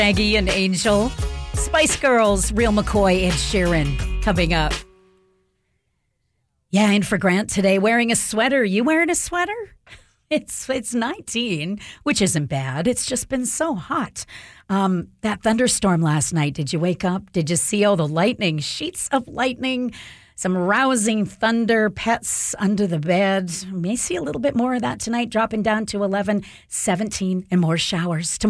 Maggie and Angel. Spice Girls, Real McCoy, Ed Sheeran coming up. Yeah, and for Grant today, wearing a sweater. You wearing a sweater? It's 19, which isn't bad. It's just been so hot. That thunderstorm last night, did you wake up? Did you see all the lightning? Sheets of lightning, some rousing thunder, pets under the bed. May see a little bit more of that tonight, dropping down to 11, 17, and more showers tomorrow.